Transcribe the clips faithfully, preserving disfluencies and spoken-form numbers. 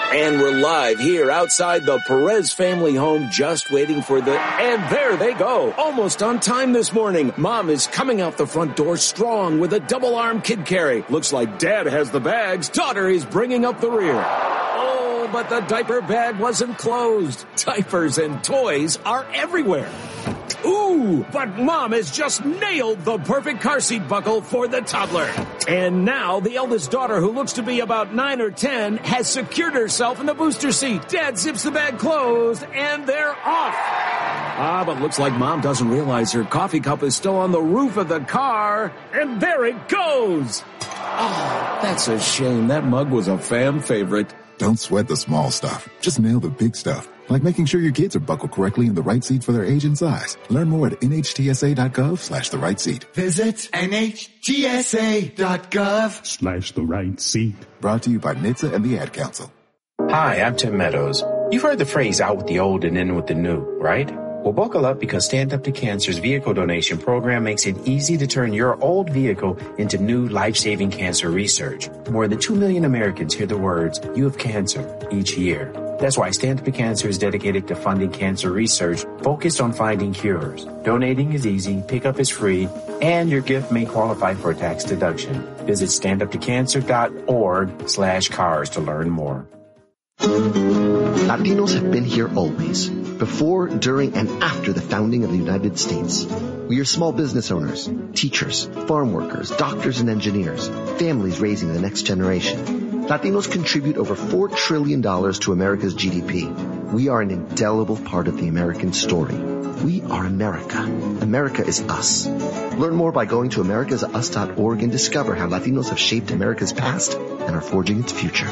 And we're live here outside the Perez family home, just waiting for the... And there they go. Almost on time this morning. Mom is coming out the front door strong with a double-arm kid carry. Looks like Dad has the bags. Daughter is bringing up the rear. Oh, but the diaper bag wasn't closed. Diapers and toys are everywhere. Ooh, but Mom has just nailed the perfect car seat buckle for the toddler. And now the eldest daughter, who looks to be about nine or ten, has secured herself in the booster seat. Dad zips the bag closed, and they're off. Ah, but looks like Mom doesn't realize her coffee cup is still on the roof of the car. And there it goes. Oh, that's a shame. That mug was a fan favorite. Don't sweat the small stuff. Just nail the big stuff. Like making sure your kids are buckled correctly in the right seat for their age and size. Learn more at nhtsa.gov slash the right seat. Visit nhtsa.gov slash the right seat. Brought to you by N H T S A and the Ad Council. Hi, I'm Tim Meadows. You've heard the phrase out with the old and in with the new, right? Well, buckle up, because Stand Up to Cancer's vehicle donation program makes it easy to turn your old vehicle into new life-saving cancer research. More than two million Americans hear the words, "You have cancer," each year. That's why Stand Up to Cancer is dedicated to funding cancer research focused on finding cures. Donating is easy, pickup is free, and your gift may qualify for a tax deduction. Visit standuptocancer.org slash cars to learn more. Latinos have been here always, before, during, and after the founding of the United States. We are small business owners, teachers, farm workers, doctors and engineers, families raising the next generation. Latinos contribute over four trillion dollars to America's G D P. We are an indelible part of the American story. We are America. America is us. Learn more by going to americas us dot org and discover how Latinos have shaped America's past and are forging its future.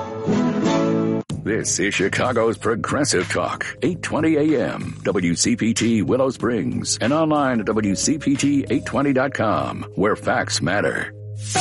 This is Chicago's Progressive Talk, eight twenty A M, W C P T Willow Springs, and online at W C P T eight twenty dot com, where facts matter.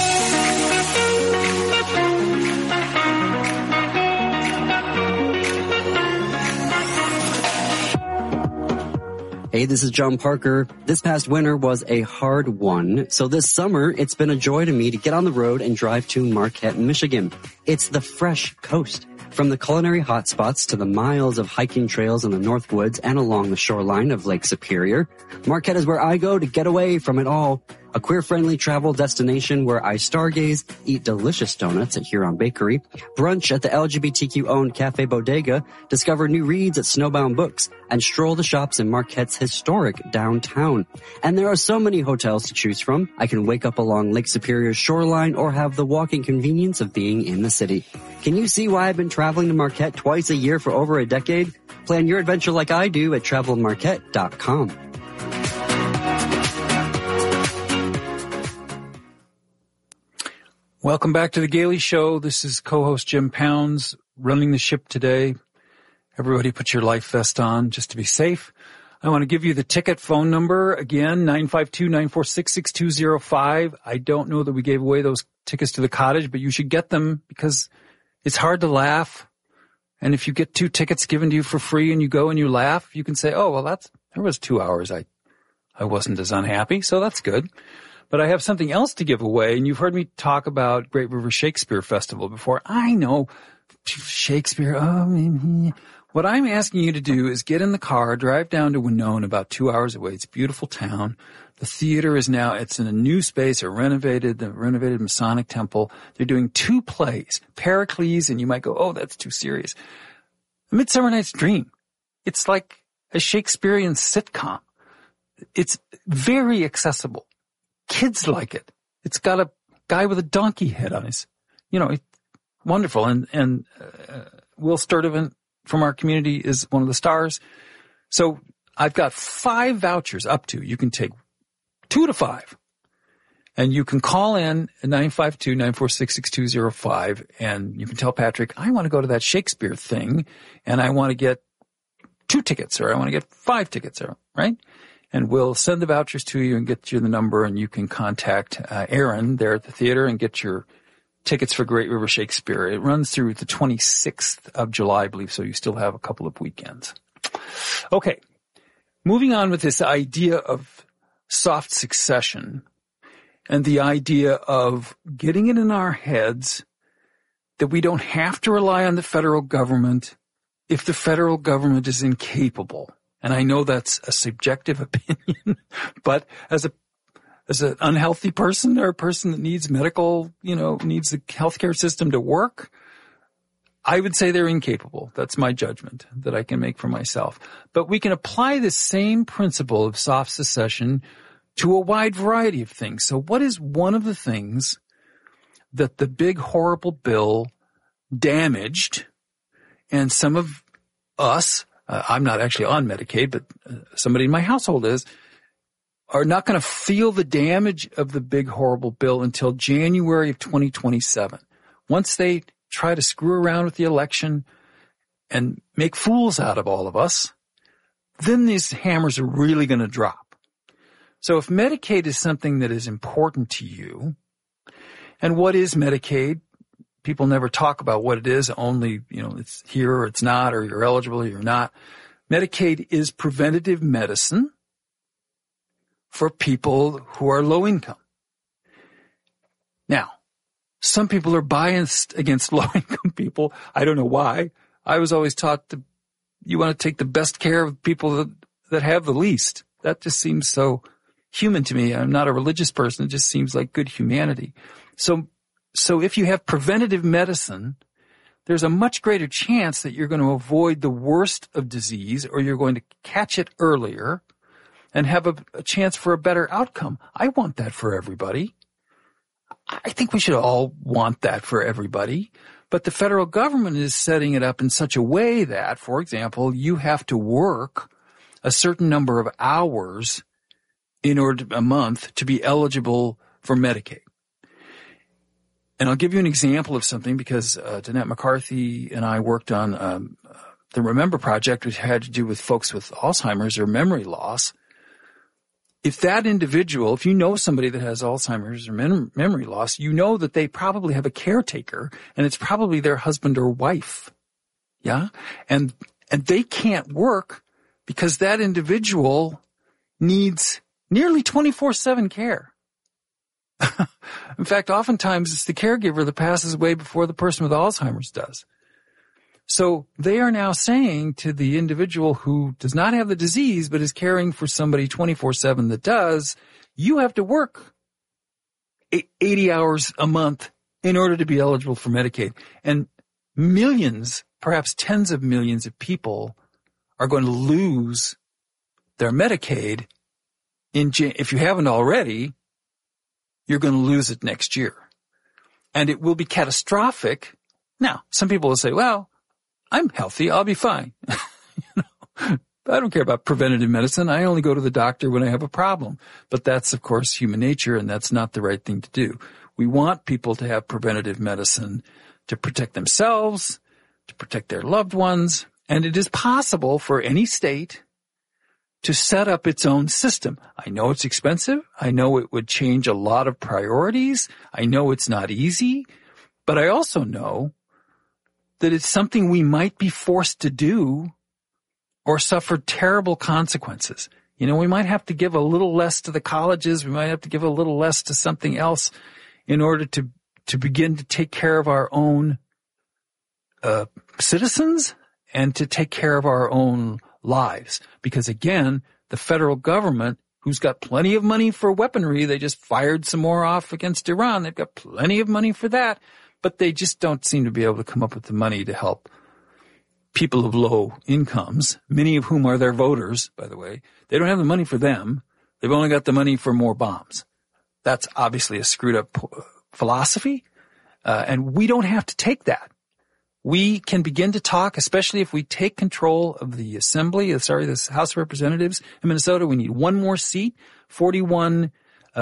Hey, this is John Parker. This past winter was a hard one, so this summer it's been a joy to me to get on the road and drive to Marquette, Michigan. It's the fresh coast. From the culinary hotspots to the miles of hiking trails in the North Woods and along the shoreline of Lake Superior, Marquette is where I go to get away from it all. A queer-friendly travel destination where I stargaze, eat delicious donuts at Huron Bakery, brunch at the L G B T Q-owned Cafe Bodega, discover new reads at Snowbound Books, and stroll the shops in Marquette's historic downtown. And there are so many hotels to choose from. I can wake up along Lake Superior's shoreline or have the walking convenience of being in the city. Can you see why I've been traveling to Marquette twice a year for over a decade? Plan your adventure like I do at travel marquette dot com. Welcome back to the Gailey Show. This is co-host Jim Pounds running the ship today. Everybody put your life vest on just to be safe. I want to give you the ticket phone number again, nine five two, nine four six, six two zero five. I don't know that we gave away those tickets to the cottage, but you should get them because it's hard to laugh. And if you get two tickets given to you for free and you go and you laugh, you can say, oh, well, that's, there was two hours. I, I wasn't as unhappy. So that's good. But I have something else to give away, and you've heard me talk about Great River Shakespeare Festival before. I know Shakespeare. Oh, what I'm asking you to do is get in the car, drive down to Winona, about two hours away. It's a beautiful town. The theater is now, it's in a new space, a renovated, the renovated Masonic Temple. They're doing two plays, Pericles, and you might go, oh, that's too serious. A Midsummer Night's Dream. It's like a Shakespearean sitcom. It's very accessible. Kids like it. It's got a guy with a donkey head on his, you know, it's wonderful. And, and, uh, Will Sturdivant from our community is one of the stars. So I've got five vouchers up to, you can take two to five and you can call in at nine five two, nine four six, six two zero five and you can tell Patrick, I want to go to that Shakespeare thing and I want to get two tickets or I want to get five tickets, right? And we'll send the vouchers to you and get you the number, and you can contact uh, Aaron there at the theater and get your tickets for Great River Shakespeare. It runs through the twenty-sixth of July, I believe, so you still have a couple of weekends. Okay, moving on with this idea of soft succession and the idea of getting it in our heads that we don't have to rely on the federal government if the federal government is incapable. And I know that's a subjective opinion, but as a as an unhealthy person or a person that needs medical, you know, needs the healthcare system to work, I would say they're incapable. That's my judgment that I can make for myself. But we can apply the same principle of soft secession to a wide variety of things. So what is one of the things that the big horrible bill damaged, and some of us, uh, I'm not actually on Medicaid, but uh, somebody in my household is, are not going to feel the damage of the big horrible bill until January of twenty twenty-seven. Once they try to screw around with the election and make fools out of all of us, then these hammers are really going to drop. So if Medicaid is something that is important to you, and what is Medicaid? People never talk about what it is, only, you know, it's here or it's not, or you're eligible or you're not. Medicaid is preventative medicine for people who are low income. Now, some people are biased against low income people. I don't know why. I was always taught that you want to take the best care of people that, that have the least. That just seems so human to me. I'm not a religious person. It just seems like good humanity. So, so if you have preventative medicine, there's a much greater chance that you're going to avoid the worst of disease, or you're going to catch it earlier and have a, a chance for a better outcome. I want that for everybody. I think we should all want that for everybody. But the federal government is setting it up in such a way that, for example, you have to work a certain number of hours in order to, a month to be eligible for Medicaid. And I'll give you an example of something, because uh, Danette McCarthy and I worked on um, the Remember Project, which had to do with folks with Alzheimer's or memory loss. If that individual, if you know somebody that has Alzheimer's or mem- memory loss, you know that they probably have a caretaker, and it's probably their husband or wife. Yeah? And, and they can't work because that individual needs nearly twenty-four seven care. In fact, oftentimes it's the caregiver that passes away before the person with Alzheimer's does. So they are now saying to the individual who does not have the disease but is caring for somebody twenty-four seven that does, you have to work eighty hours a month in order to be eligible for Medicaid. And millions, perhaps tens of millions of people are going to lose their Medicaid in, if you haven't already, you're going to lose it next year. And it will be catastrophic. Now, some people will say, well, I'm healthy, I'll be fine. you know, I don't care about preventative medicine. I only go to the doctor when I have a problem. But that's, of course, human nature, and that's not the right thing to do. We want people to have preventative medicine to protect themselves, to protect their loved ones. And it is possible for any state to set up its own system. I know it's expensive. I know it would change a lot of priorities. I know it's not easy. But I also know that it's something we might be forced to do or suffer terrible consequences. You know, we might have to give a little less to the colleges. We might have to give a little less to something else in order to, to begin to take care of our own uh, citizens and to take care of our own lives. Because again, the federal government, who's got plenty of money for weaponry, they just fired some more off against Iran. They've got plenty of money for that, but they just don't seem to be able to come up with the money to help people of low incomes, many of whom are their voters, by the way. They don't have the money for them. They've only got the money for more bombs. That's obviously a screwed up philosophy, uh, and we don't have to take that. We can begin to talk, especially if we take control of the assembly, sorry, the House of Representatives in Minnesota. We need one more seat, forty-one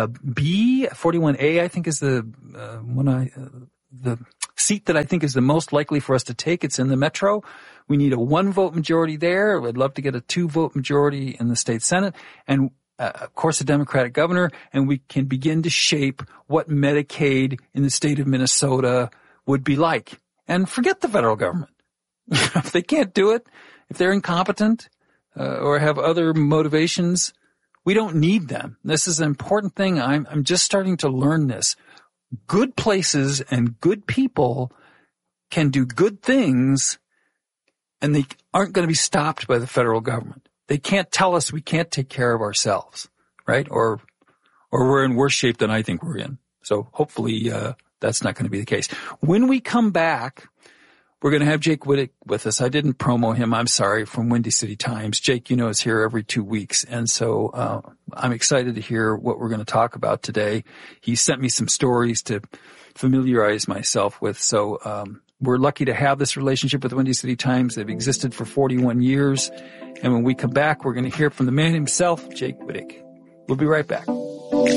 B, forty-one A, I think is the uh, one I, uh, the seat that I think is the most likely for us to take. It's in the metro. We need a one vote majority there. I'd love to get a two vote majority in the state Senate, and uh, of course a Democratic governor, and we can begin to shape what Medicaid in the state of Minnesota would be like. And forget the federal government. If they can't do it, if they're incompetent uh, or have other motivations, we don't need them. This is an important thing. I'm, I'm just starting to learn this. Good places and good people can do good things and they aren't going to be stopped by the federal government. They can't tell us we can't take care of ourselves, right? Or, or we're in worse shape than I think we're in. So hopefully, uh, that's not going to be the case. When we come back, we're going to have Jake Wittick with us. I didn't promo him. I'm sorry, from Windy City Times. Jake, you know, is here every two weeks. And so, uh, I'm excited to hear what we're going to talk about today. He sent me some stories to familiarize myself with. So, um, we're lucky to have this relationship with Windy City Times. They've existed for forty-one years. And when we come back, we're going to hear from the man himself, Jake Wittick. We'll be right back.